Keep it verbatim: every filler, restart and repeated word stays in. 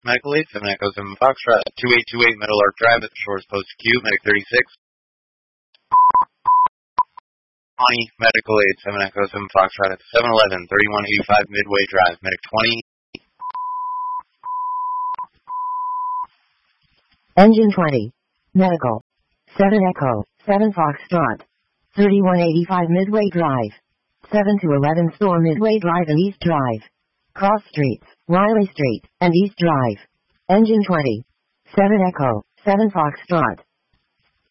Medical Aid, seven Echo seven Foxtrot, two eight two eight Meadow Lark Drive at the Shores Post Q, Medic thirty-six. twenty Medical Aid, seven Echo seven Foxtrot at seven eleven thirty-one eighty-five Midway Drive, Medic twenty. Engine twenty. Medical. seven Echo, seven Foxtrot. thirty-one eighty-five Midway Drive. seven to eleven Store Midway Drive and East Drive. Cross Streets, Riley Street, and East Drive. Engine twenty. seven Echo, seven Foxtrot.